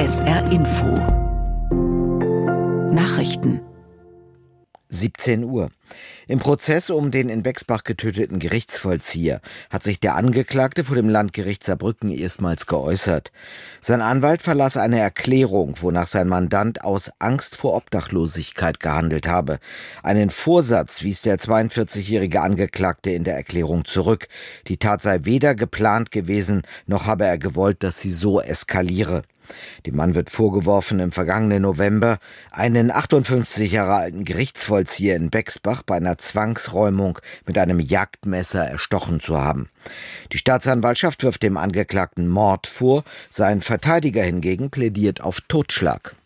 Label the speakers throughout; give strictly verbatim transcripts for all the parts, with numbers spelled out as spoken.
Speaker 1: S R Info Nachrichten
Speaker 2: siebzehn Uhr. Im Prozess um den in Bexbach getöteten Gerichtsvollzieher hat sich der Angeklagte vor dem Landgericht Saarbrücken erstmals geäußert. Sein Anwalt verlas eine Erklärung, wonach sein Mandant aus Angst vor Obdachlosigkeit gehandelt habe. Einen Vorsatz wies der zweiundvierzigjährige Angeklagte in der Erklärung zurück. Die Tat sei weder geplant gewesen, noch habe er gewollt, dass sie so eskaliere. Dem Mann wird vorgeworfen, im vergangenen November einen achtundfünfzig Jahre alten Gerichtsvollzieher in Bexbach bei einer Zwangsräumung mit einem Jagdmesser erstochen zu haben. Die Staatsanwaltschaft wirft dem Angeklagten Mord vor, sein Verteidiger hingegen plädiert auf Totschlag.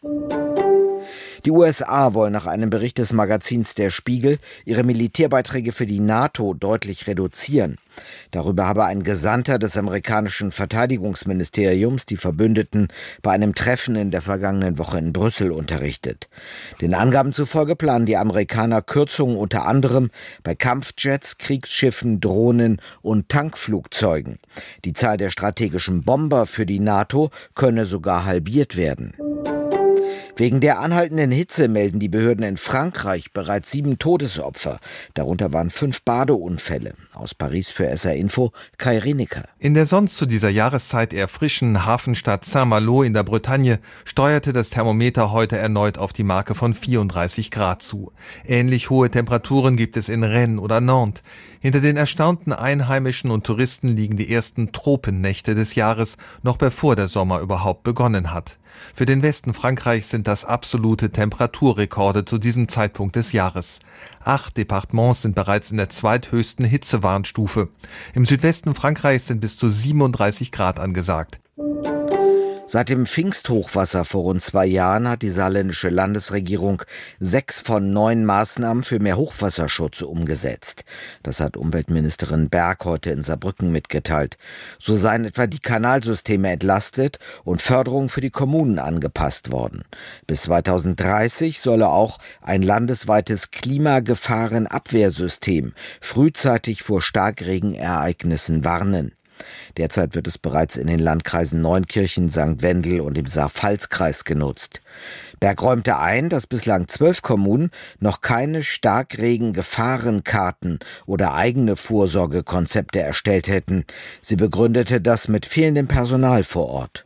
Speaker 2: Die U S A wollen nach einem Bericht des Magazins Der Spiegel ihre Militärbeiträge für die NATO deutlich reduzieren. Darüber habe ein Gesandter des amerikanischen Verteidigungsministeriums die Verbündeten bei einem Treffen in der vergangenen Woche in Brüssel unterrichtet. Den Angaben zufolge planen die Amerikaner Kürzungen unter anderem bei Kampfjets, Kriegsschiffen, Drohnen und Tankflugzeugen. Die Zahl der strategischen Bomber für die NATO könne sogar halbiert werden. Wegen der anhaltenden Hitze melden die Behörden in Frankreich bereits sieben Todesopfer. Darunter waren fünf Badeunfälle. Aus Paris für S R Info, Kai Rineker.
Speaker 3: In der sonst zu dieser Jahreszeit eher frischen Hafenstadt Saint-Malo in der Bretagne steuerte das Thermometer heute erneut auf die Marke von vierunddreißig Grad zu. Ähnlich hohe Temperaturen gibt es in Rennes oder Nantes. Hinter den erstaunten Einheimischen und Touristen liegen die ersten Tropennächte des Jahres, noch bevor der Sommer überhaupt begonnen hat. Für den Westen Frankreichs sind das absolute Temperaturrekorde zu diesem Zeitpunkt des Jahres. Acht Departements sind bereits in der zweithöchsten Hitzewarnstufe. Im Südwesten Frankreichs sind bis zu siebenunddreißig Grad angesagt.
Speaker 2: Seit dem Pfingsthochwasser vor rund zwei Jahren hat die saarländische Landesregierung sechs von neun Maßnahmen für mehr Hochwasserschutz umgesetzt. Das hat Umweltministerin Berg heute in Saarbrücken mitgeteilt. So seien etwa die Kanalsysteme entlastet und Förderung für die Kommunen angepasst worden. Bis zweitausenddreißig solle auch ein landesweites Klimagefahrenabwehrsystem frühzeitig vor Starkregenereignissen warnen. Derzeit wird es bereits in den Landkreisen Neunkirchen, Sankt Wendel und im Saar-Pfalz-Kreis genutzt. Berg räumte ein, dass bislang zwölf Kommunen noch keine Starkregen-Gefahrenkarten oder eigene Vorsorgekonzepte erstellt hätten. Sie begründete das mit fehlendem Personal vor Ort.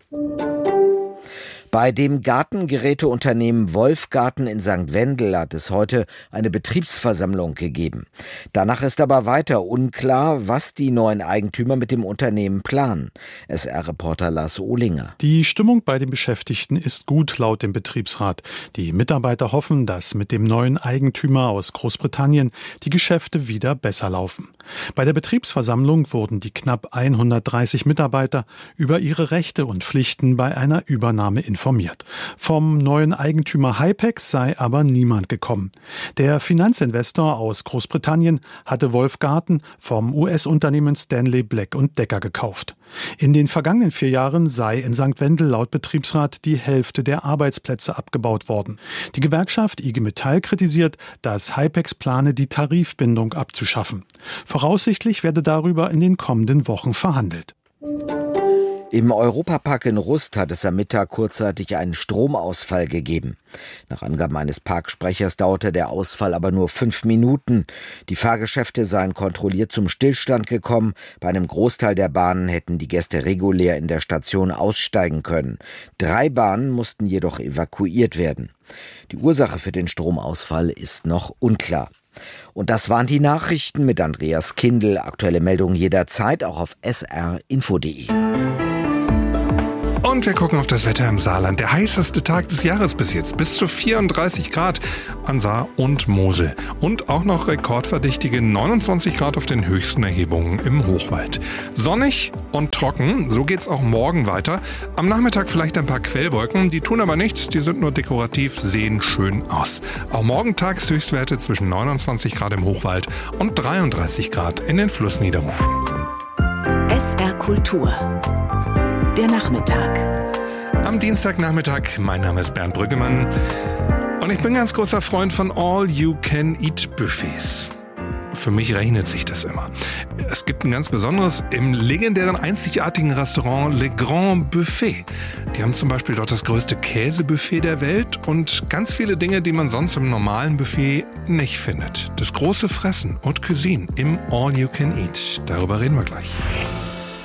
Speaker 2: Bei dem Gartengeräteunternehmen Wolfgarten in Sankt Wendel hat es heute eine Betriebsversammlung gegeben. Danach ist aber weiter unklar, was die neuen Eigentümer mit dem Unternehmen planen. S R-Reporter Lars Ohlinger.
Speaker 4: Die Stimmung bei den Beschäftigten ist gut, laut dem Betriebsrat. Die Mitarbeiter hoffen, dass mit dem neuen Eigentümer aus Großbritannien die Geschäfte wieder besser laufen. Bei der Betriebsversammlung wurden die knapp hundertdreißig Mitarbeiter über ihre Rechte und Pflichten bei einer Übernahme informiert. Informiert. Vom neuen Eigentümer Hypex sei aber niemand gekommen. Der Finanzinvestor aus Großbritannien hatte Wolfgarten vom U S-Unternehmen Stanley Black und Decker gekauft. In den vergangenen vier Jahren sei in Sankt Wendel laut Betriebsrat die Hälfte der Arbeitsplätze abgebaut worden. Die Gewerkschaft I G Metall kritisiert, dass Hypex plane, die Tarifbindung abzuschaffen. Voraussichtlich werde darüber in den kommenden Wochen verhandelt.
Speaker 2: Im Europapark in Rust hat es am Mittag kurzzeitig einen Stromausfall gegeben. Nach Angaben eines Parksprechers dauerte der Ausfall aber nur fünf Minuten. Die Fahrgeschäfte seien kontrolliert zum Stillstand gekommen. Bei einem Großteil der Bahnen hätten die Gäste regulär in der Station aussteigen können. Drei Bahnen mussten jedoch evakuiert werden. Die Ursache für den Stromausfall ist noch unklar. Und das waren die Nachrichten mit Andreas Kindl. Aktuelle Meldungen jederzeit auch auf s r info punkt d e.
Speaker 5: Und wir gucken auf das Wetter im Saarland. Der heißeste Tag des Jahres bis jetzt. Bis zu vierunddreißig Grad an Saar und Mosel. Und auch noch rekordverdächtige neunundzwanzig Grad auf den höchsten Erhebungen im Hochwald. Sonnig und trocken, so geht's auch morgen weiter. Am Nachmittag vielleicht ein paar Quellwolken, die tun aber nichts, die sind nur dekorativ, sehen schön aus. Auch morgen Tageshöchstwerte zwischen neunundzwanzig Grad im Hochwald und dreiunddreißig Grad in den Flussniederungen.
Speaker 1: S R Kultur. Der Nachmittag.
Speaker 5: Am Dienstagnachmittag, mein Name ist Bernd Brüggemann und ich bin ganz großer Freund von All-You-Can-Eat-Buffets. für mich rechnet sich das immer. Es gibt ein ganz besonderes im legendären, einzigartigen Restaurant Le Grand Buffet. Die haben zum Beispiel dort das größte Käsebuffet der Welt und ganz viele Dinge, die man sonst im normalen Buffet nicht findet. Das große Fressen und Cuisine im All You Can Eat. Darüber reden wir gleich.